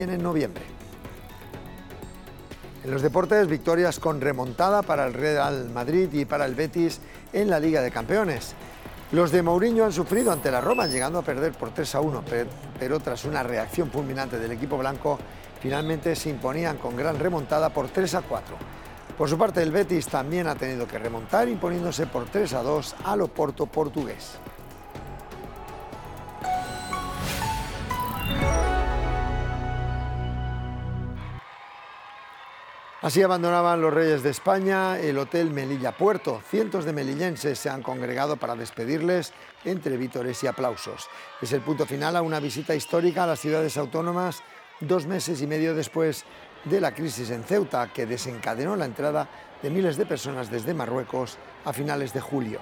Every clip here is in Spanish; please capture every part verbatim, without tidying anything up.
en noviembre. En los deportes, victorias con remontada para el Real Madrid y para el Betis en la Liga de Campeones. Los de Mourinho han sufrido ante la Roma, llegando a perder por tres a uno, pero tras una reacción fulminante del equipo blanco, finalmente se imponían con gran remontada por tres a cuatro. Por su parte, el Betis también ha tenido que remontar, imponiéndose por tres a dos al Oporto portugués. Así abandonaban los Reyes de España el Hotel Melilla Puerto. Cientos de melillenses se han congregado para despedirles entre vítores y aplausos. Es el punto final a una visita histórica a las ciudades autónomas dos meses y medio después de la crisis en Ceuta, que desencadenó la entrada de miles de personas desde Marruecos a finales de julio.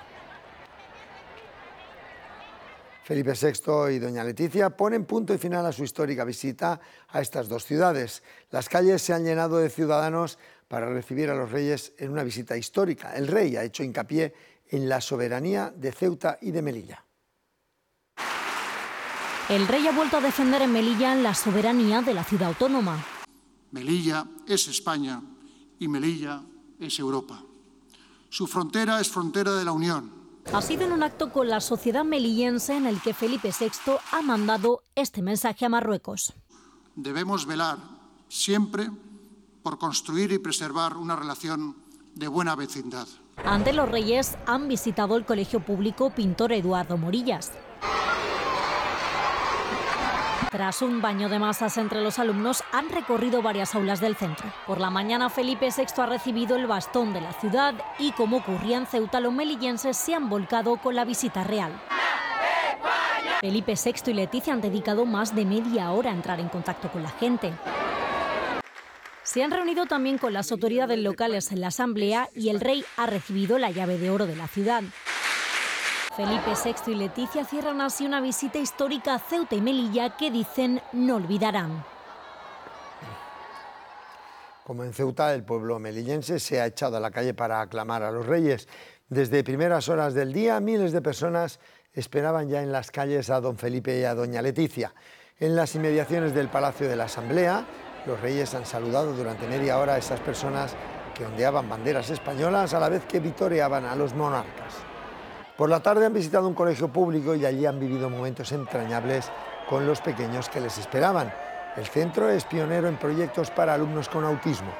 Felipe sexto y doña Leticia ponen punto y final a su histórica visita a estas dos ciudades. Las calles se han llenado de ciudadanos para recibir a los reyes en una visita histórica. El rey ha hecho hincapié en la soberanía de Ceuta y de Melilla. El rey ha vuelto a defender en Melilla la soberanía de la ciudad autónoma. Melilla es España y Melilla es Europa. Su frontera es frontera de la Unión. Ha sido en un acto con la sociedad melillense en el que Felipe sexto ha mandado este mensaje a Marruecos. Debemos velar siempre por construir y preservar una relación de buena vecindad. Antes, los reyes han visitado el colegio público Pintor Eduardo Morillas. Tras un baño de masas entre los alumnos, han recorrido varias aulas del centro. Por la mañana, Felipe sexto ha recibido el bastón de la ciudad y, como ocurría en Ceuta, los melillenses se han volcado con la visita real. Felipe sexto y Leticia han dedicado más de media hora a entrar en contacto con la gente. Se han reunido también con las autoridades locales en la asamblea y el rey ha recibido la llave de oro de la ciudad. Felipe sexto y Leticia cierran así una visita histórica a Ceuta y Melilla que dicen no olvidarán. Como en Ceuta, el pueblo melillense se ha echado a la calle para aclamar a los reyes. Desde primeras horas del día, miles de personas esperaban ya en las calles a don Felipe y a doña Leticia. En las inmediaciones del Palacio de la Asamblea, los reyes han saludado durante media hora a esas personas que ondeaban banderas españolas a la vez que vitoreaban a los monarcas. Por la tarde han visitado un colegio público y allí han vivido momentos entrañables con los pequeños que les esperaban. El centro es pionero en proyectos para alumnos con autismo.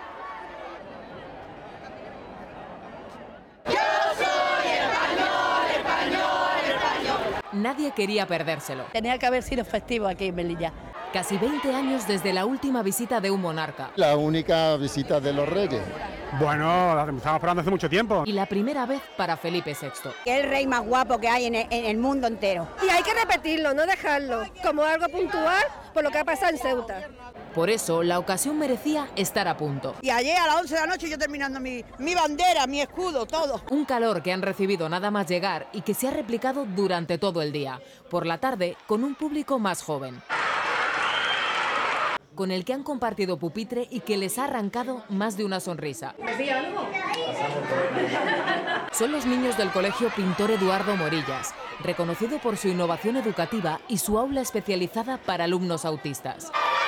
Yo soy español, español, español. Nadie quería perdérselo. Tenía que haber sido festivo aquí en Melilla. Casi veinte años desde la última visita de un monarca. La única visita de los reyes. Bueno, la estamos esperando hace mucho tiempo. Y la primera vez para Felipe sexto. Que es el rey más guapo que hay en el, en el mundo entero. Y hay que repetirlo, no dejarlo, como algo puntual por lo que ha pasado en Ceuta. Por eso, la ocasión merecía estar a punto. Y ayer a las once de la noche yo terminando mi, mi bandera, mi escudo, todo. Un calor que han recibido nada más llegar y que se ha replicado durante todo el día. Por la tarde, con un público más joven, con el que han compartido pupitre y que les ha arrancado más de una sonrisa. Son los niños del colegio Pintor Eduardo Morillas, reconocido por su innovación educativa y su aula especializada para alumnos autistas.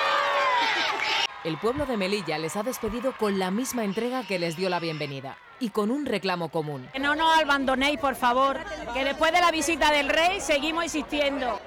El pueblo de Melilla les ha despedido con la misma entrega que les dio la bienvenida y con un reclamo común. Que no nos abandonéis, por favor, que después de la visita del rey seguimos insistiendo.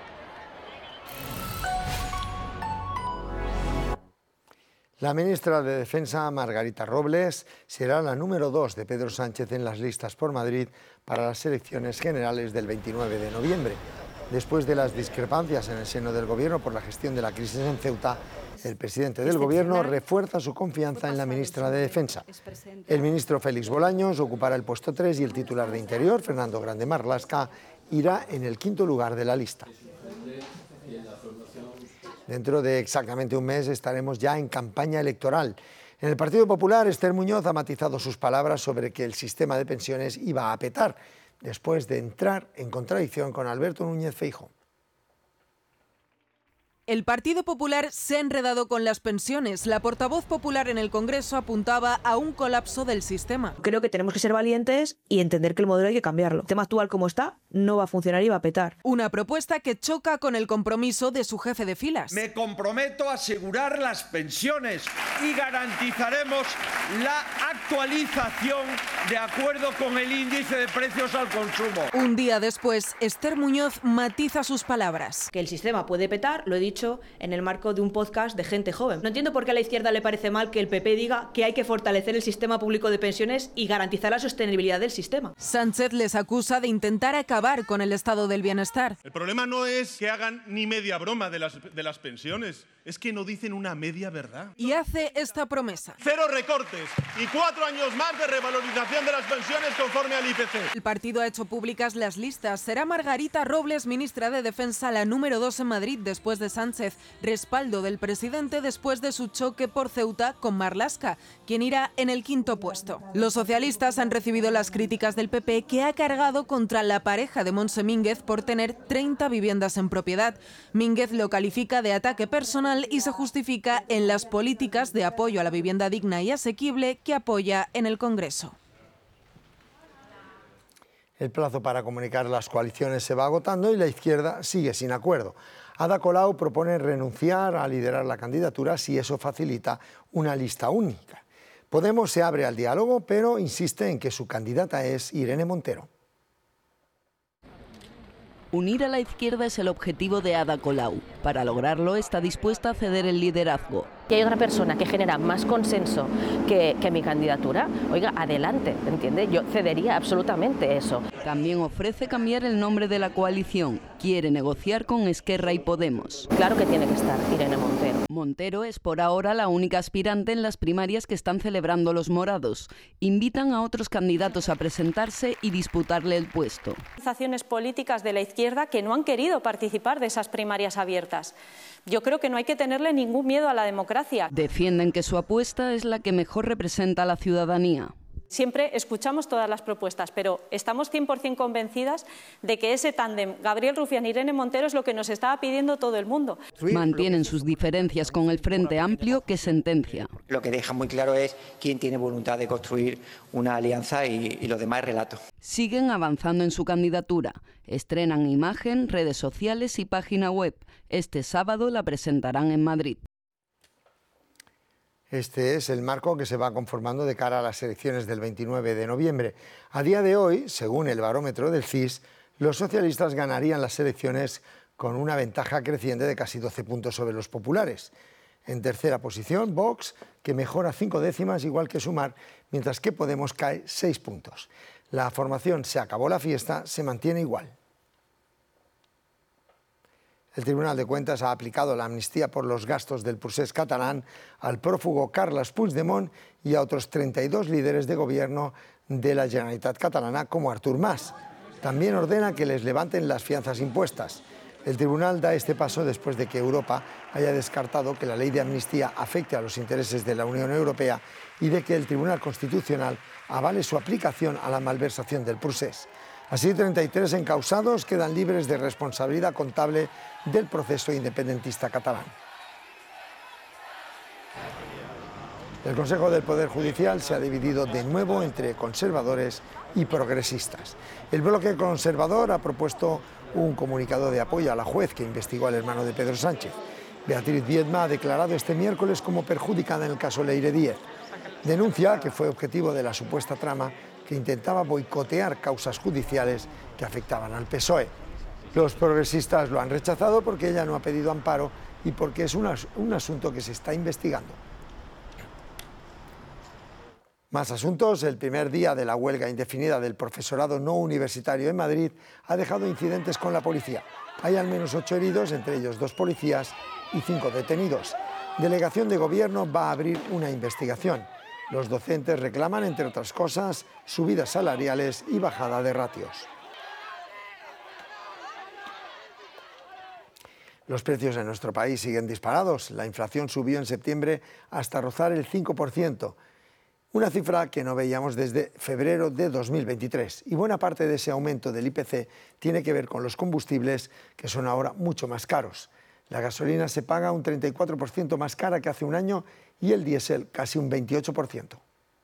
La ministra de Defensa, Margarita Robles, será la número dos de Pedro Sánchez en las listas por Madrid para las elecciones generales del veintinueve de noviembre. Después de las discrepancias en el seno del Gobierno por la gestión de la crisis en Ceuta, el presidente del Gobierno refuerza su confianza en la ministra de Defensa. El ministro Félix Bolaños ocupará el puesto tres y el titular de Interior, Fernando Grande Marlaska, irá en el quinto lugar de la lista. Dentro de exactamente un mes estaremos ya en campaña electoral. En el Partido Popular, Esther Muñoz ha matizado sus palabras sobre que el sistema de pensiones iba a petar, después de entrar en contradicción con Alberto Núñez Feijóo. El Partido Popular se ha enredado con las pensiones. La portavoz popular en el Congreso apuntaba a un colapso del sistema. Creo que tenemos que ser valientes y entender que el modelo hay que cambiarlo. El tema actual como está no va a funcionar y va a petar. Una propuesta que choca con el compromiso de su jefe de filas. Me comprometo a asegurar las pensiones y garantizaremos la actualización de acuerdo con el índice de precios al consumo. Un día después, Esther Muñoz matiza sus palabras. Que el sistema puede petar, lo he dicho en el marco de un podcast de gente joven. No entiendo por qué a la izquierda le parece mal que el P P diga que hay que fortalecer el sistema público de pensiones y garantizar la sostenibilidad del sistema. Sánchez les acusa de intentar acabar con el estado del bienestar. El problema no es que hagan ni media broma de las, de las pensiones, es que no dicen una media verdad. Y hace esta promesa. Cero recortes y cuatro años más de revalorización de las pensiones conforme al I P C. El partido ha hecho públicas las listas. Será Margarita Robles, ministra de Defensa, la número dos en Madrid después de Sánchez. Respaldo del presidente después de su choque por Ceuta con Marlaska, quien irá en el quinto puesto. Los socialistas han recibido las críticas del P P, que ha cargado contra la pareja de Montse Mínguez por tener treinta viviendas en propiedad. Mínguez lo califica de ataque personal y se justifica en las políticas de apoyo a la vivienda digna y asequible que apoya en el Congreso. El plazo para comunicar las coaliciones se va agotando y la izquierda sigue sin acuerdo. Ada Colau propone renunciar a liderar la candidatura si eso facilita una lista única. Podemos se abre al diálogo, pero insiste en que su candidata es Irene Montero. Unir a la izquierda es el objetivo de Ada Colau. Para lograrlo está dispuesta a ceder el liderazgo. Si hay otra persona que genera más consenso que, que mi candidatura, oiga, adelante, ¿entiende? Yo cedería absolutamente eso. También ofrece cambiar el nombre de la coalición. Quiere negociar con Esquerra y Podemos. Claro que tiene que estar Irene Montero. Montero es por ahora la única aspirante en las primarias que están celebrando los morados. Invitan a otros candidatos a presentarse y disputarle el puesto. Organizaciones políticas de la izquierda que no han querido participar de esas primarias abiertas. Yo creo que no hay que tenerle ningún miedo a la democracia. Defienden que su apuesta es la que mejor representa a la ciudadanía. Siempre escuchamos todas las propuestas, pero estamos cien por cien convencidas de que ese tándem Gabriel Rufián-Irene Montero es lo que nos estaba pidiendo todo el mundo. Mantienen sus diferencias con el Frente Amplio, que sentencia. Lo que deja muy claro es quién tiene voluntad de construir una alianza y, y lo demás es relato. Siguen avanzando en su candidatura. Estrenan imagen, redes sociales y página web. Este sábado la presentarán en Madrid. Este es el marco que se va conformando de cara a las elecciones del veintinueve de noviembre. A día de hoy, según el barómetro del C I S, los socialistas ganarían las elecciones con una ventaja creciente de casi doce puntos sobre los populares. En tercera posición, Vox, que mejora cinco décimas, igual que Sumar, mientras que Podemos cae seis puntos. La formación Se acabó la fiesta se mantiene igual. El Tribunal de Cuentas ha aplicado la amnistía por los gastos del procés catalán al prófugo Carles Puigdemont y a otros treinta y dos líderes de gobierno de la Generalitat catalana como Artur Mas. También ordena que les levanten las fianzas impuestas. El tribunal da este paso después de que Europa haya descartado que la ley de amnistía afecte a los intereses de la Unión Europea y de que el Tribunal Constitucional avale su aplicación a la malversación del procés. Así, treinta y tres encausados quedan libres de responsabilidad contable del proceso independentista catalán. El Consejo del Poder Judicial se ha dividido de nuevo entre conservadores y progresistas. El bloque conservador ha propuesto un comunicado de apoyo a la juez que investigó al hermano de Pedro Sánchez. Beatriz Viedma ha declarado este miércoles como perjudicada en el caso Leire Díez. Denuncia que fue objetivo de la supuesta trama que intentaba boicotear causas judiciales que afectaban al P S O E. Los progresistas lo han rechazado porque ella no ha pedido amparo y porque es un, as- un asunto que se está investigando. Más asuntos. El primer día de la huelga indefinida del profesorado no universitario en Madrid ha dejado incidentes con la policía. Hay al menos ocho heridos, entre ellos dos policías y cinco detenidos. Delegación de Gobierno va a abrir una investigación. Los docentes reclaman, entre otras cosas, subidas salariales y bajada de ratios. Los precios en nuestro país siguen disparados. La inflación subió en septiembre hasta rozar el cinco por ciento, una cifra que no veíamos desde febrero de dos mil veintitrés. Y buena parte de ese aumento del I P C tiene que ver con los combustibles, que son ahora mucho más caros. La gasolina se paga un treinta y cuatro por ciento más cara que hace un año y el diésel casi un veintiocho por ciento.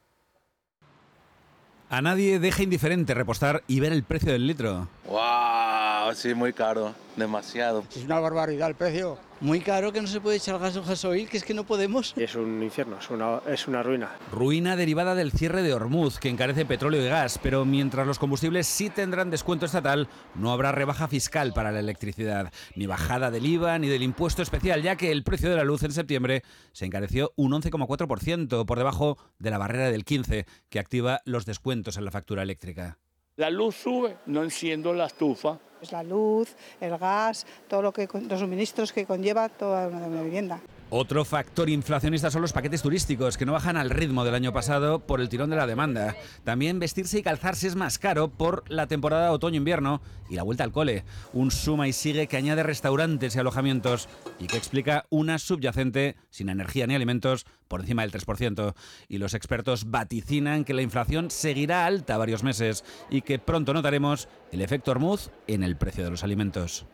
A nadie deja indiferente repostar y ver el precio del litro. ¡Wow! Sí, muy caro. Demasiado. Es una barbaridad el precio. Muy caro, que no se puede echar gas o gasoil, que es que no podemos. Es un infierno, es una, es una ruina. Ruina derivada del cierre de Hormuz, que encarece petróleo y gas, pero mientras los combustibles sí tendrán descuento estatal, no habrá rebaja fiscal para la electricidad, ni bajada del I V A ni del impuesto especial, ya que el precio de la luz en septiembre se encareció un once coma cuatro por ciento, por debajo de la barrera del quince por ciento, que activa los descuentos en la factura eléctrica. La luz sube, no enciendo la estufa. Es la luz, el gas, todo lo que los suministros que conlleva toda una vivienda. Otro factor inflacionista son los paquetes turísticos, que no bajan al ritmo del año pasado por el tirón de la demanda. También vestirse y calzarse es más caro por la temporada otoño-invierno y la vuelta al cole. Un suma y sigue que añade restaurantes y alojamientos y que explica una subyacente sin energía ni alimentos por encima del tres por ciento. Y los expertos vaticinan que la inflación seguirá alta varios meses y que pronto notaremos el efecto Hormuz en el precio de los alimentos.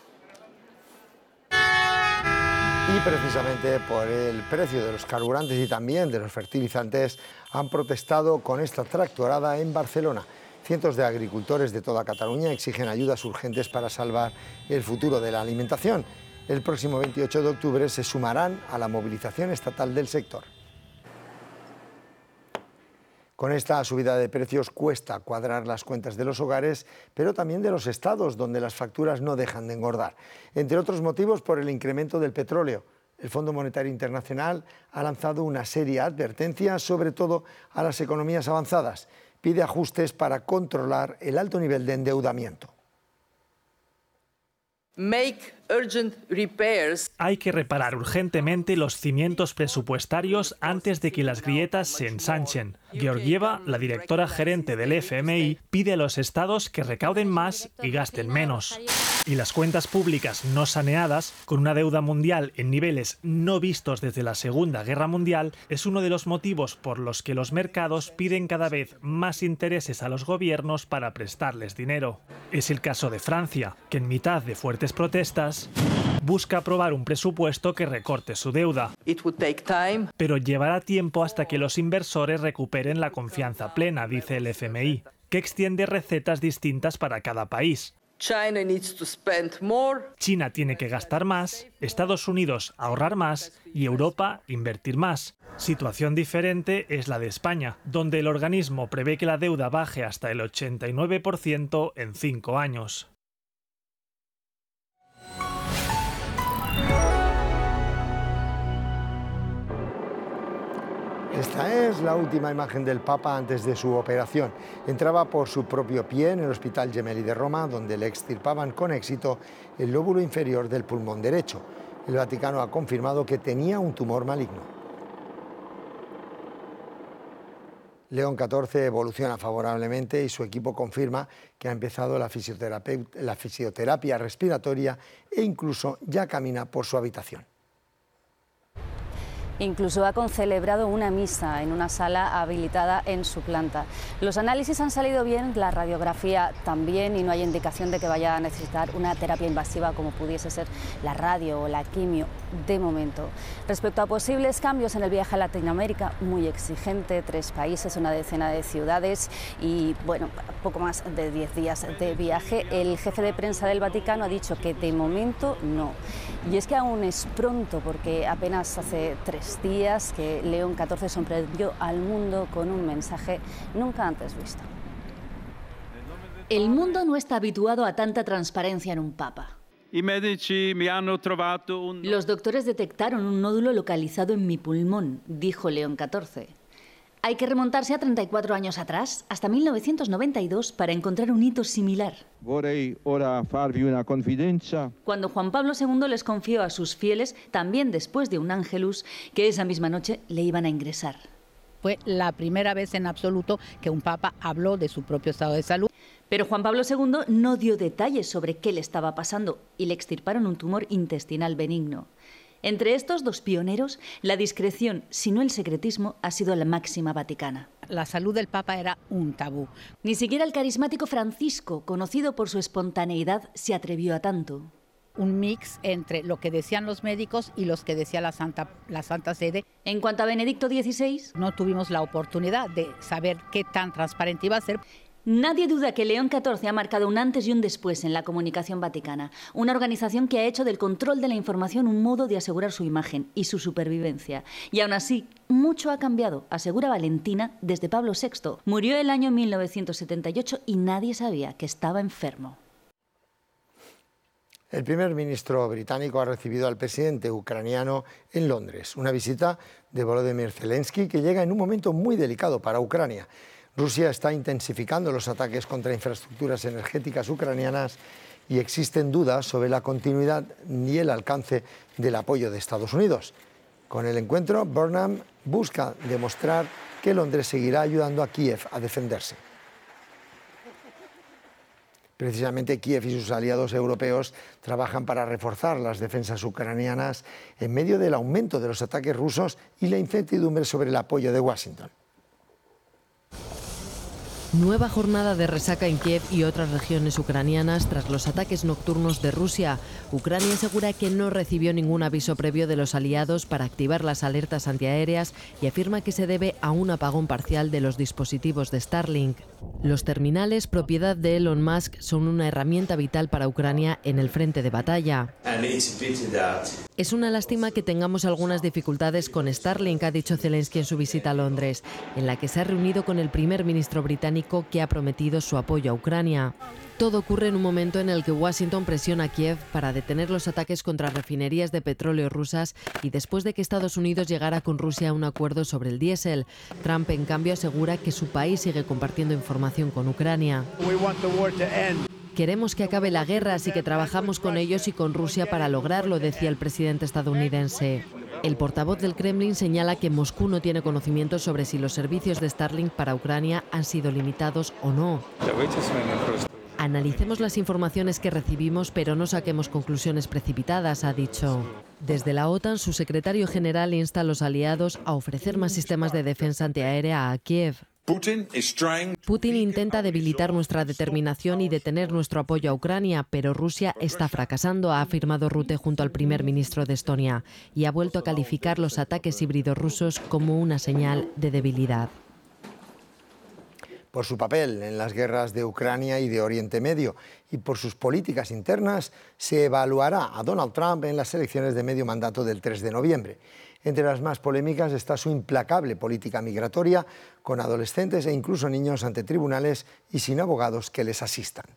Y precisamente por el precio de los carburantes y también de los fertilizantes han protestado con esta tractorada en Barcelona. Cientos de agricultores de toda Cataluña exigen ayudas urgentes para salvar el futuro de la alimentación. El próximo veintiocho de octubre se sumarán a la movilización estatal del sector. Con esta subida de precios cuesta cuadrar las cuentas de los hogares, pero también de los estados, donde las facturas no dejan de engordar. Entre otros motivos, por el incremento del petróleo. El Fondo Monetario Internacional ha lanzado una seria advertencia, sobre todo a las economías avanzadas. Pide ajustes para controlar el alto nivel de endeudamiento. Make urgent repairs. Hay que reparar urgentemente los cimientos presupuestarios antes de que las grietas se ensanchen. Georgieva, la directora gerente del F M I, pide a los estados que recauden más y gasten menos. Y las cuentas públicas no saneadas, con una deuda mundial en niveles no vistos desde la Segunda Guerra Mundial, es uno de los motivos por los que los mercados piden cada vez más intereses a los gobiernos para prestarles dinero. Es el caso de Francia, que en mitad de fuertes protestas busca aprobar un presupuesto que recorte su deuda. It would take time. Pero llevará tiempo hasta que los inversores recuperen la confianza plena, dice el F M I, que extiende recetas distintas para cada país. China needs to spend more. China tiene que gastar más, Estados Unidos ahorrar más y Europa invertir más. Situación diferente es la de España, donde el organismo prevé que la deuda baje hasta el ochenta y nueve por ciento en cinco años. Esta es la última imagen del Papa antes de su operación. Entraba por su propio pie en el Hospital Gemelli de Roma, donde le extirpaban con éxito el lóbulo inferior del pulmón derecho. El Vaticano ha confirmado que tenía un tumor maligno. León catorce evoluciona favorablemente y su equipo confirma que ha empezado la fisioterapia, la fisioterapia respiratoria e incluso ya camina por su habitación. Incluso ha concelebrado una misa en una sala habilitada en su planta. Los análisis han salido bien, la radiografía también, y no hay indicación de que vaya a necesitar una terapia invasiva como pudiese ser la radio o la quimio de momento. Respecto a posibles cambios en el viaje a Latinoamérica, muy exigente, tres países, una decena de ciudades y, bueno, poco más de diez días de viaje. El jefe de prensa del Vaticano ha dicho que de momento no. Y es que aún es pronto, porque apenas hace tres días que León catorce sorprendió al mundo con un mensaje nunca antes visto. El mundo no está habituado a tanta transparencia en un papa. Los doctores detectaron un nódulo localizado en mi pulmón, dijo León catorce. Hay que remontarse a treinta y cuatro años atrás, hasta mil novecientos noventa y dos, para encontrar un hito similar. Vorrei ora farvi una confidenza. Cuando Juan Pablo segundo les confió a sus fieles, también después de un ángelus, que esa misma noche le iban a ingresar. Fue la primera vez en absoluto que un papa habló de su propio estado de salud. Pero Juan Pablo segundo no dio detalles sobre qué le estaba pasando y le extirparon un tumor intestinal benigno. Entre estos dos pioneros, la discreción, si no el secretismo, ha sido la máxima vaticana. La salud del Papa era un tabú. Ni siquiera el carismático Francisco, conocido por su espontaneidad, se atrevió a tanto. un mix entre lo que decían los médicos y los que decía la Santa, la Santa Sede. En cuanto a Benedicto dieciséis, no tuvimos la oportunidad de saber qué tan transparente iba a ser. Nadie duda que León catorce ha marcado un antes y un después en la comunicación vaticana, una organización que ha hecho del control de la información un modo de asegurar su imagen y su supervivencia. Y aún así, mucho ha cambiado, asegura Valentina, desde Pablo sexto. Murió el año mil novecientos setenta y ocho y nadie sabía que estaba enfermo. El primer ministro británico ha recibido al presidente ucraniano en Londres, una visita de Volodymyr Zelensky que llega en un momento muy delicado para Ucrania. Rusia está intensificando los ataques contra infraestructuras energéticas ucranianas y existen dudas sobre la continuidad y el alcance del apoyo de Estados Unidos. Con el encuentro, Burnham busca demostrar que Londres seguirá ayudando a Kiev a defenderse. Precisamente Kiev y sus aliados europeos trabajan para reforzar las defensas ucranianas en medio del aumento de los ataques rusos y la incertidumbre sobre el apoyo de Washington. Nueva jornada de resaca en Kiev y otras regiones ucranianas tras los ataques nocturnos de Rusia. Ucrania asegura que no recibió ningún aviso previo de los aliados para activar las alertas antiaéreas y afirma que se debe a un apagón parcial de los dispositivos de Starlink. Los terminales, propiedad de Elon Musk, son una herramienta vital para Ucrania en el frente de batalla. Es una lástima que tengamos algunas dificultades con Starlink, ha dicho Zelensky en su visita a Londres, en la que se ha reunido con el primer ministro británico que ha prometido su apoyo a Ucrania. Todo ocurre en un momento en el que Washington presiona a Kiev para detener los ataques contra refinerías de petróleo rusas y después de que Estados Unidos llegara con Rusia a un acuerdo sobre el diésel. Trump, en cambio, asegura que su país sigue compartiendo información con Ucrania. Queremos que acabe la guerra, así que trabajamos con ellos y con Rusia para lograrlo, decía el presidente estadounidense. El portavoz del Kremlin señala que Moscú no tiene conocimiento sobre si los servicios de Starlink para Ucrania han sido limitados o no. Analicemos las informaciones que recibimos, pero no saquemos conclusiones precipitadas, ha dicho. Desde la OTAN, su secretario general insta a los aliados a ofrecer más sistemas de defensa antiaérea a Kiev. Putin intenta debilitar nuestra determinación y detener nuestro apoyo a Ucrania, pero Rusia está fracasando, ha afirmado Rutte junto al primer ministro de Estonia, y ha vuelto a calificar los ataques híbridos rusos como una señal de debilidad. Por su papel en las guerras de Ucrania y de Oriente Medio y por sus políticas internas, se evaluará a Donald Trump en las elecciones de medio mandato del tres de noviembre. Entre las más polémicas está su implacable política migratoria, con adolescentes e incluso niños ante tribunales y sin abogados que les asistan.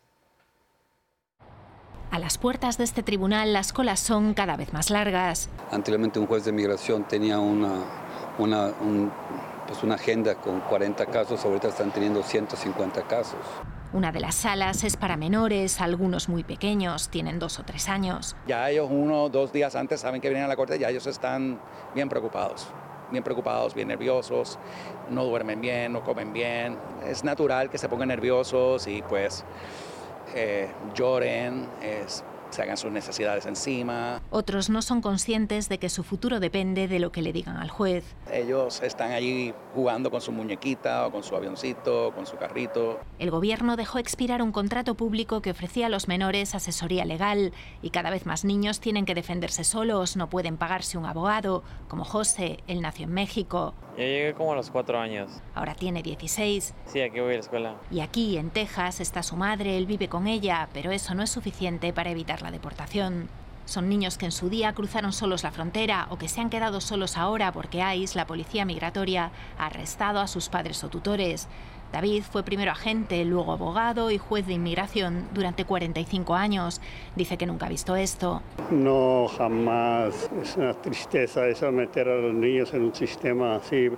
A las puertas de este tribunal las colas son cada vez más largas. Anteriormente un juez de migración tenía una, una, un, pues una agenda con cuarenta casos, ahorita están teniendo ciento cincuenta casos. Una de las salas es para menores, algunos muy pequeños, tienen dos o tres años. Ya ellos uno o dos días antes saben que vienen a la corte, ya ellos están bien preocupados, bien preocupados, bien nerviosos, no duermen bien, no comen bien. Es natural que se pongan nerviosos y pues eh, lloren, es, se hagan sus necesidades encima. Otros no son conscientes de que su futuro depende de lo que le digan al juez. Ellos están allí jugando con su muñequita o con su avioncito, con su carrito. El gobierno dejó expirar un contrato público que ofrecía a los menores asesoría legal y cada vez más niños tienen que defenderse solos, no pueden pagarse un abogado, como José, él nació en México. Yo llegué como a los cuatro años. Ahora tiene dieciséis. Sí, aquí voy a la escuela. Y aquí, en Texas, está su madre, él vive con ella, pero eso no es suficiente para evitar la deportación. Son niños que en su día cruzaron solos la frontera o que se han quedado solos ahora porque ICE, la policía migratoria, ha arrestado a sus padres o tutores. David fue primero agente, luego abogado y juez de inmigración durante cuarenta y cinco años. Dice que nunca ha visto esto. No, jamás. Es una tristeza eso, meter a los niños en un sistema así.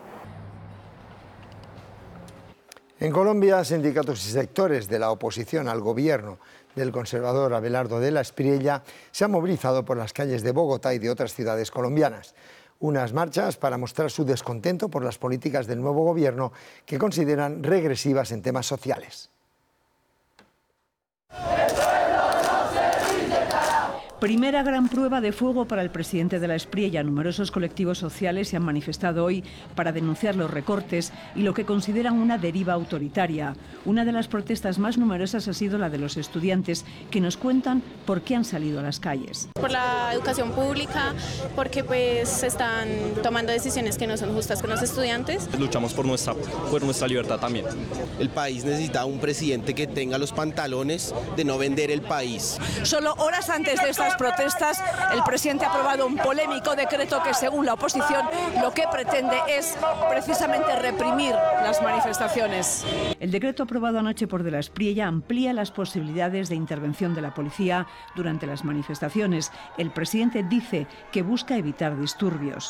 En Colombia, sindicatos y sectores de la oposición al gobierno del conservador Abelardo de la Espriella se han movilizado por las calles de Bogotá y de otras ciudades colombianas. Unas marchas para mostrar su descontento por las políticas del nuevo gobierno que consideran regresivas en temas sociales. Primera gran prueba de fuego para el presidente de la Espriella. Numerosos colectivos sociales se han manifestado hoy para denunciar los recortes y lo que consideran una deriva autoritaria. Una de las protestas más numerosas ha sido la de los estudiantes, que nos cuentan por qué han salido a las calles. Por la educación pública, porque pues se están tomando decisiones que no son justas con los estudiantes. Luchamos por nuestra, por nuestra libertad también. El país necesita un presidente que tenga los pantalones de no vender el país. Solo horas antes de estas protestas, el presidente ha aprobado un polémico decreto que, según la oposición, lo que pretende es precisamente reprimir las manifestaciones. El decreto aprobado anoche por De la Espriella amplía las posibilidades de intervención de la policía durante las manifestaciones. El presidente dice que busca evitar disturbios.